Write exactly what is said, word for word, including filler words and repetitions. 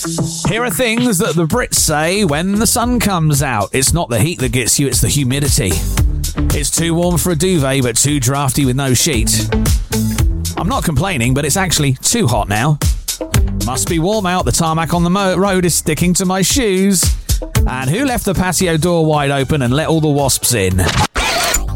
Here are things that the Brits say when the sun comes out. It's not the heat that gets you, it's the humidity. It's too warm for a duvet, but too drafty with no sheet. I'm not complaining, but it's actually too hot now. Must be warm out, the tarmac on the mo- road is sticking to my shoes. And who left the patio door wide open and let all the wasps in?